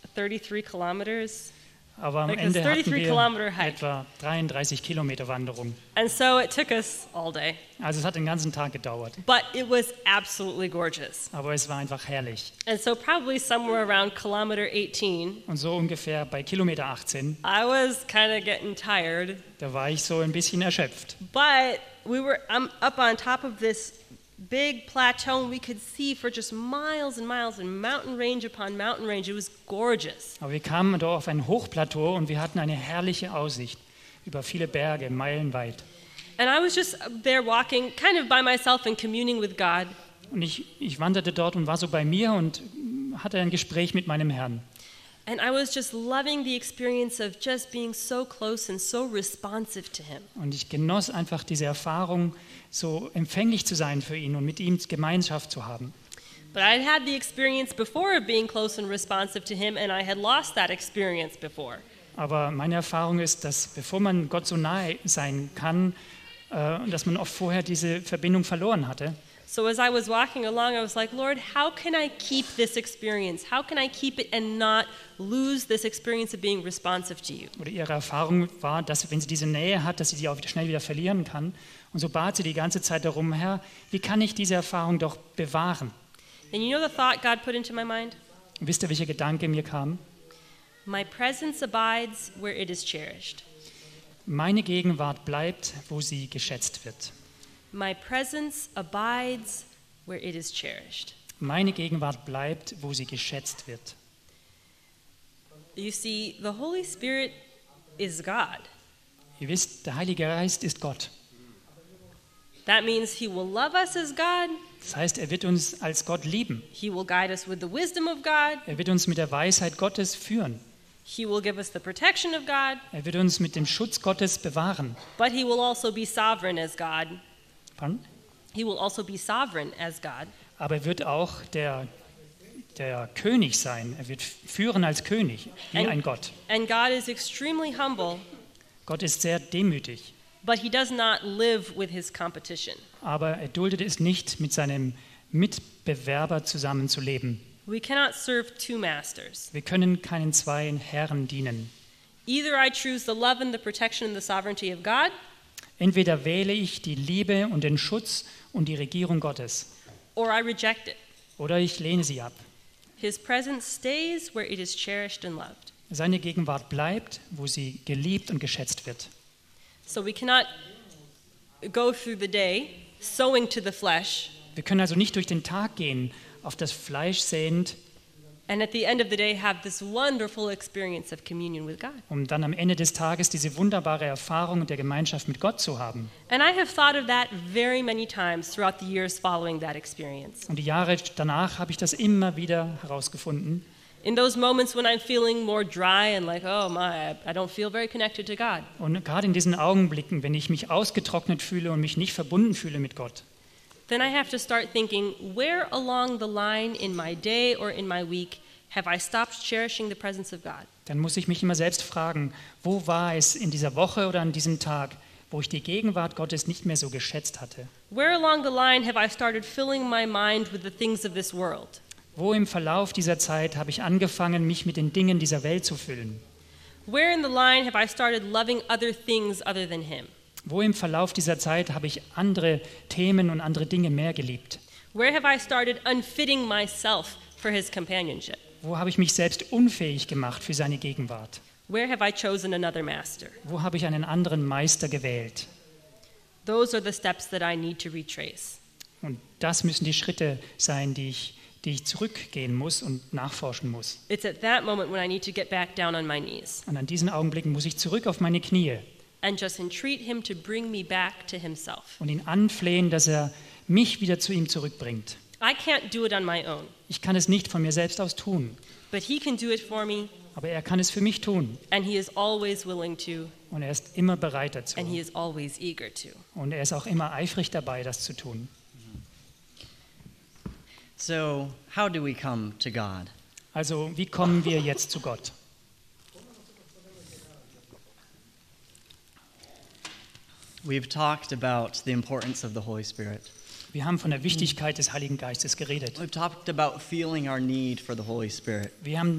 33 kilometers. Aber am Like Ende this hatten 33 wir kilometer hike. etwa 33 Kilometer Wanderung. And so it took us all day. Also es hat den ganzen Tag gedauert. But it was absolutely gorgeous. Aber es war einfach herrlich. And so probably somewhere around kilometer 18, Und so ungefähr bei Kilometer 18, I was kind of getting tired. da war ich so ein bisschen erschöpft. But we were up on top of this big plateau, and we could see for just miles and miles and mountain range upon mountain range. It was gorgeous. Aber wir kamen dort auf ein Hochplateau und wir hatten eine herrliche Aussicht über viele Berge, meilenweit. And I was just there walking kind of by myself and communing with God. Und ich wanderte dort und war so bei mir und hatte ein Gespräch mit meinem Herrn. And I was just loving the experience of just being so close and so responsive to him. Und ich genoss einfach diese Erfahrung, so empfänglich zu sein für ihn und mit ihm Gemeinschaft zu haben. But I had the experience before of being close and responsive to him, and I had lost that experience before. Aber meine Erfahrung ist, dass bevor man Gott so nahe sein kann, dass man oft vorher diese Verbindung verloren hatte. So as I was walking along, I was like, Lord, how can I keep this experience? How can I keep it and not lose this experience of being responsive to you? Oder ihre Erfahrung war, dass wenn sie diese Nähe hat, dass sie die auch schnell wieder verlieren kann. Und so bat sie die ganze Zeit darum, Herr, wie kann ich diese Erfahrung doch bewahren? And you know the thought God put into my mind? Und wisst ihr, welcher Gedanke mir kam? My presence abides where it is cherished. Meine Gegenwart bleibt, wo sie geschätzt wird. My presence abides where it is cherished. Meine Gegenwart bleibt, wo sie geschätzt wird. You see, the Holy Spirit is God. Ihr wisst, der Heilige Geist ist Gott. That means he will love us as God. Das heißt, er wird uns als Gott lieben. He will guide us with the wisdom of God. Er wird uns mit der Weisheit Gottes führen. He will give us the protection of God. Er wird uns mit dem Schutz Gottes bewahren. But he will also be sovereign as God. Pardon? He will also be sovereign as God. Aber er wird auch der König sein. Er wird führen als König, wie ein Gott. And God is extremely humble, Gott ist sehr demütig. but he does not live with his competition. Aber er duldet es nicht, mit seinem Mitbewerber zusammenzuleben. We cannot serve two masters. Wir können keinen zwei Herren dienen. Either I choose the love and the protection and the sovereignty of God, Entweder wähle ich die Liebe und den Schutz und die Regierung Gottes, or I reject it. oder ich lehne sie ab. His presence stays where it is cherished and loved. Seine Gegenwart bleibt, wo sie geliebt und geschätzt wird. So we cannot go through the day sowing to the flesh, Wir können also nicht durch den Tag gehen, auf das Fleisch säend, and at the end of the day have this wonderful experience of communion with God. um dann am Ende des Tages diese wunderbare Erfahrung der Gemeinschaft mit Gott zu haben. And I have thought of that very many times throughout the years following that experience. Und die Jahre danach habe ich das immer wieder herausgefunden. In those moments when I'm feeling more dry and like, oh my, I don't feel very connected to God. Und gerade in diesen Augenblicken, wenn ich mich ausgetrocknet fühle und mich nicht verbunden fühle mit Gott, Then I have to start thinking, where along the line in my day or in my week have I stopped cherishing the presence of God? dann muss ich mich immer selbst fragen, wo war es in dieser Woche oder an diesem Tag, wo ich die Gegenwart Gottes nicht mehr so geschätzt hatte? Where along the line have I started filling my mind with the things of this world? Wo im Verlauf dieser Zeit habe ich angefangen, mich mit den Dingen dieser Welt zu füllen? Where in the line have I started loving other things other than Him? Wo im Verlauf dieser Zeit habe ich andere Themen und andere Dinge mehr geliebt? Where have I started unfitting myself for His companionship? Wo habe ich mich selbst unfähig gemacht für seine Gegenwart? Where have I chosen another master? Wo habe ich einen anderen Meister gewählt? Those are the steps that I need to retrace. Und das müssen die Schritte sein, die ich zurückgehen muss und nachforschen muss. It's at that moment when I need to get back down on my knees Und an diesen Augenblicken muss ich zurück auf meine Knie and just entreat Him to bring me back to Himself. und ihn anflehen, dass er mich wieder zu ihm zurückbringt. I can't do it on my own, Ich kann es nicht von mir selbst aus tun, but He can do it for me, aber er kann es für mich tun. and He is always willing to, Und er ist immer bereit dazu. and He is always eager to. Und er ist auch immer eifrig dabei, das zu tun. So, how do we come to God? Also, wie kommen wir jetzt zu Gott? We've talked about the importance of the Holy Spirit. Wir haben von der Wichtigkeit des Heiligen Geistes geredet. We've talked about feeling our need for the Holy Spirit. Wir haben